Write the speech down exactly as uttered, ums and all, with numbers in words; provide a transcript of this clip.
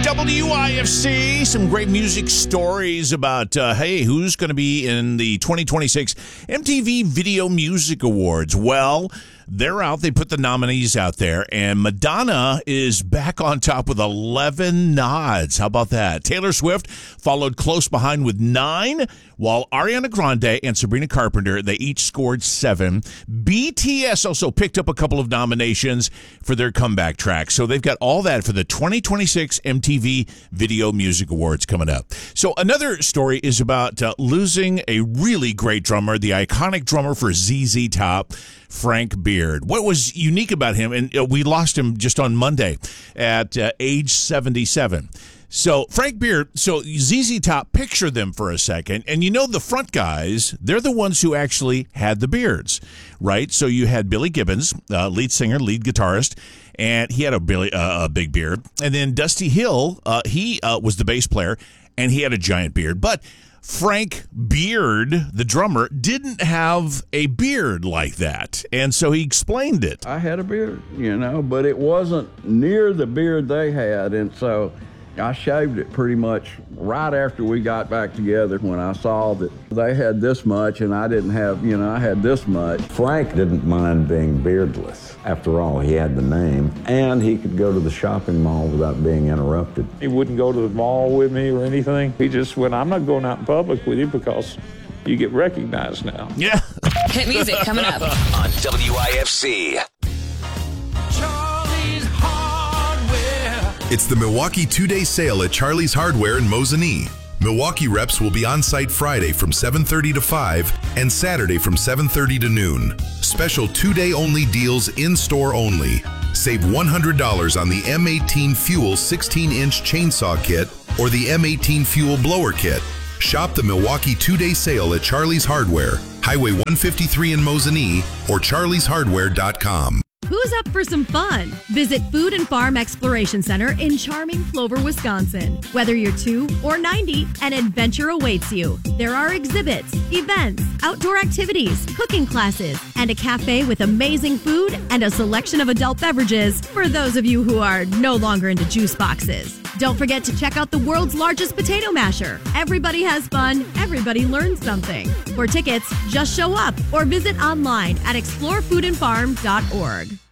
W I F C. Some great music stories about, uh, hey, who's going to be in the twenty twenty-six M T V Video Music Awards? Well, they're out. They put the nominees out there, and Madonna is back on top with eleven nods. How about that? Taylor Swift followed close behind with nine, while Ariana Grande and Sabrina Carpenter, they each scored seven. B T S also picked up a couple of nominations for their comeback track. So they've got all that for the twenty twenty-six M T V Video Music Awards coming up. So another story is about uh, losing a really great drummer, the iconic drummer for Z Z Top, Frank Beard. What was unique about him, and uh, we lost him just on Monday at uh, age seventy-seven. So Frank Beard, so Z Z Top, picture them for a second, and you know the front guys, they're the ones who actually had the beards, right? So you had Billy Gibbons, uh, lead singer, lead guitarist, and he had a, Billy, uh, a big beard. And then Dusty Hill, uh, he uh, was the bass player, and he had a giant beard. But Frank Beard, the drummer, didn't have a beard like that, and so he explained it. I had a beard, you know, but it wasn't near the beard they had, and so I shaved it pretty much right after we got back together when I saw that they had this much and I didn't have, you know, I had this much. Frank didn't mind being beardless. After all, he had the name, and he could go to the shopping mall without being interrupted. He wouldn't go to the mall with me or anything. He just went, I'm not going out in public with you because you get recognized now. Yeah. Hit music coming up on W I F C. It's the Milwaukee two-day sale at Charlie's Hardware in Mosinee. Milwaukee reps will be on site Friday from seven thirty to five and Saturday from seven thirty to noon. Special two-day only deals in-store only. Save one hundred dollars on the M eighteen Fuel sixteen inch chainsaw kit or the M eighteen Fuel blower kit. Shop the Milwaukee two-day sale at Charlie's Hardware, Highway one fifty-three in Mosinee, or charlies hardware dot com. Who's up for some fun? Visit Food and Farm Exploration Center in charming Plover, Wisconsin. Whether you're two or ninety, an adventure awaits you. There are exhibits, events, outdoor activities, cooking classes, and a cafe with amazing food and a selection of adult beverages for those of you who are no longer into juice boxes. Don't forget to check out the world's largest potato masher. Everybody has fun, everybody learns something. For tickets, just show up or visit online at explore food and farm dot org.